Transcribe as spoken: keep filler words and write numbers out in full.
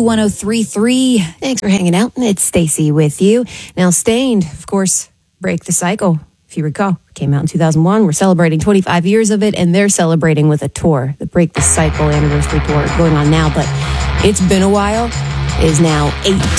two one oh three three. Thanks for hanging out. It's Stacy with you. Now, Stained, of course, Break the Cycle, if you recall, came out in two thousand one. We're celebrating twenty-five years of it, and they're celebrating with a tour, the Break the Cycle anniversary tour going on now, but it's been a while. It is now eight